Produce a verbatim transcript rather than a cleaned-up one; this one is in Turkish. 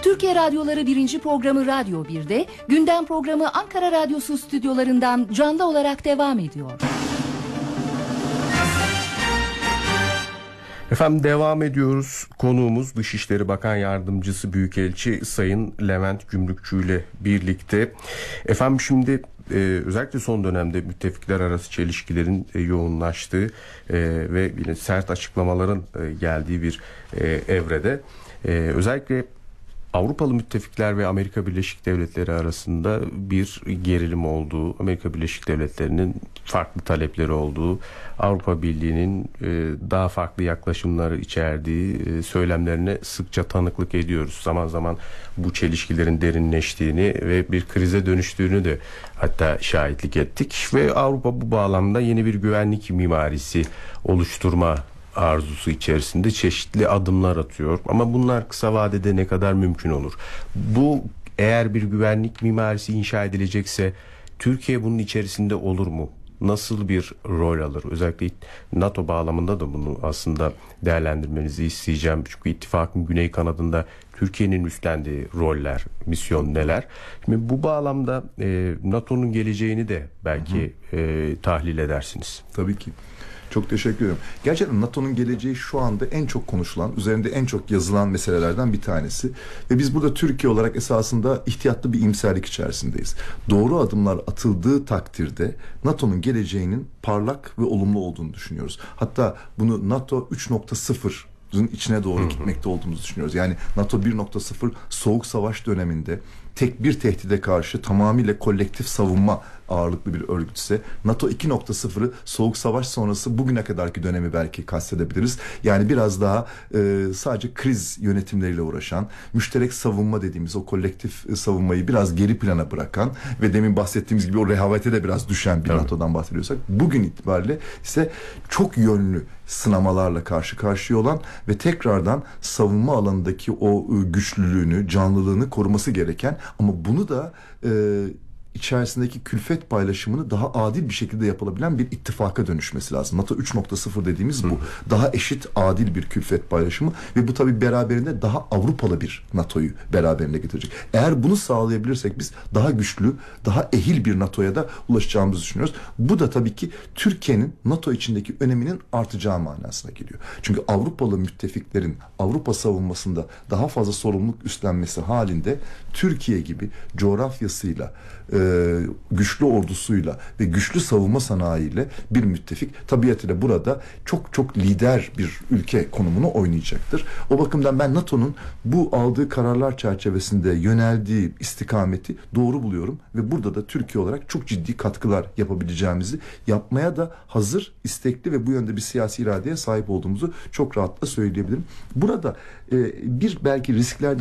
Türkiye Radyoları birinci programı Radyo bir'de, gündem programı Ankara Radyosu stüdyolarından canlı olarak devam ediyor. Efendim devam ediyoruz. Konuğumuz Dışişleri Bakan Yardımcısı Büyükelçi Sayın Levent Gümrükçü ile birlikte. Efendim şimdi e, özellikle son dönemde müttefikler arası çelişkilerin e, yoğunlaştığı e, ve yine sert açıklamaların e, geldiği bir e, evrede e, özellikle Avrupalı müttefikler ve Amerika Birleşik Devletleri arasında bir gerilim olduğu, Amerika Birleşik Devletleri'nin farklı talepleri olduğu, Avrupa Birliği'nin daha farklı yaklaşımları içerdiği söylemlerine sıkça tanıklık ediyoruz. Zaman zaman bu çelişkilerin derinleştiğini ve bir krize dönüştüğünü de hatta şahitlik ettik ve Avrupa bu bağlamda yeni bir güvenlik mimarisi oluşturma arzusu içerisinde çeşitli adımlar atıyor. Ama bunlar kısa vadede ne kadar mümkün olur? Bu eğer bir güvenlik mimarisi inşa edilecekse Türkiye bunun içerisinde olur mu? Nasıl bir rol alır? Özellikle NATO bağlamında da bunu aslında değerlendirmenizi isteyeceğim. Çünkü ittifakın güney kanadında Türkiye'nin üstlendiği roller, misyon neler? Şimdi bu bağlamda e, NATO'nun geleceğini de belki hı hı. E, tahlil edersiniz. Tabii ki. Çok teşekkür ederim. Gerçekten NATO'nun geleceği şu anda en çok konuşulan, üzerinde en çok yazılan meselelerden bir tanesi. Ve biz burada Türkiye olarak esasında ihtiyatlı bir iyimserlik içerisindeyiz. Doğru adımlar atıldığı takdirde NATO'nun geleceğinin parlak ve olumlu olduğunu düşünüyoruz. Hatta bunu NATO üç nokta sıfır'ın içine doğru gitmekte olduğumuzu düşünüyoruz. Yani NATO bir nokta sıfır Soğuk Savaş döneminde tek bir tehdide karşı tamamıyla kolektif savunma ağırlıklı bir örgütse, NATO iki nokta sıfır'ı Soğuk Savaş sonrası bugüne kadarki dönemi belki kastedebiliriz. Yani biraz daha e, sadece kriz yönetimleriyle uğraşan, müşterek savunma dediğimiz o kolektif e, savunmayı biraz geri plana bırakan ve demin bahsettiğimiz gibi o rehavete de biraz düşen bir evet. NATO'dan bahsediyorsak, bugün itibariyle ise çok yönlü sınamalarla karşı karşıya olan ve tekrardan savunma alanındaki o e, güçlülüğünü, canlılığını koruması gereken, ama bunu da e, içerisindeki külfet paylaşımını daha adil bir şekilde yapılabilen bir ittifaka dönüşmesi lazım. NATO üç nokta sıfır dediğimiz bu. Hı. Daha eşit, adil bir külfet paylaşımı ve bu tabii beraberinde daha Avrupalı bir NATO'yu beraberinde getirecek. Eğer bunu sağlayabilirsek biz daha güçlü, daha ehil bir NATO'ya da ulaşacağımızı düşünüyoruz. Bu da tabii ki Türkiye'nin NATO içindeki öneminin artacağı manasına geliyor. Çünkü Avrupalı müttefiklerin Avrupa savunmasında daha fazla sorumluluk üstlenmesi halinde Türkiye gibi coğrafyasıyla, e, güçlü ordusuyla ve güçlü savunma sanayiyle bir müttefik tabiatıyla burada çok çok lider bir ülke konumunu oynayacaktır. O bakımdan ben NATO'nun bu aldığı kararlar çerçevesinde yöneldiği istikameti doğru buluyorum ve burada da Türkiye olarak çok ciddi katkılar yapabileceğimizi, yapmaya da hazır, istekli ve bu yönde bir siyasi iradeye sahip olduğumuzu çok rahatlıkla söyleyebilirim. Burada e, bir belki risklerden